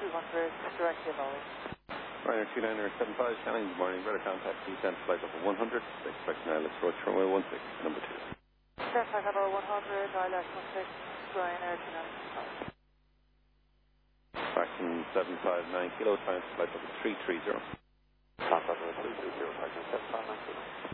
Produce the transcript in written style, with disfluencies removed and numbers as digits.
directly about it. Ryanair 2975, Shannon, good morning. Better contact descent flight over 100. Expect an ILS approach runway 16, number 2. Descent flight over 100, ILS 16, Ryanair 2975. Fraction 759 kilo, time flight over 330. Papa 330, Fraction 759 kilo.